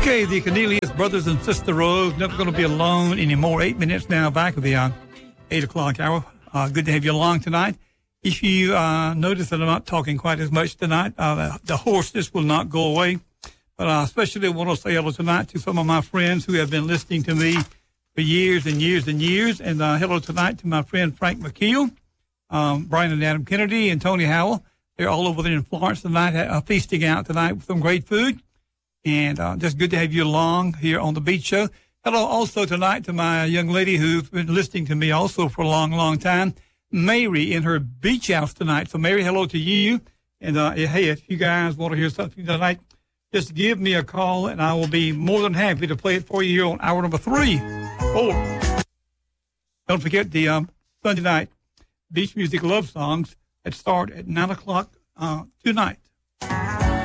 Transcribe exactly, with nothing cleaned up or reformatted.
Okay, the Cornelius Brothers and Sister Rose, Never Gonna Be Alone anymore. Eight minutes now back of the uh, eight o'clock hour. Uh, good to have you along tonight. If you uh, notice that I'm not talking quite as much tonight, uh, the, the hoarseness will not go away. But I uh, especially want to say hello tonight to some of my friends who have been listening to me for years and years and years. And uh, hello tonight to my friend Frank McKeel, um, Brian and Adam Kennedy, and Tony Howell. They're all over there in Florence tonight, uh, feasting out tonight with some great food. And uh, just good to have you along here on the Beach Show. Hello also tonight to my young lady who's been listening to me also for a long, long time, Mary, in her beach house tonight. So, Mary, hello to you. And, uh, hey, if you guys want to hear something tonight, just give me a call, and I will be more than happy to play it for you here on hour number three. Four. Don't forget the um, Sunday night Beach Music Love Songs that start at nine o'clock uh, tonight.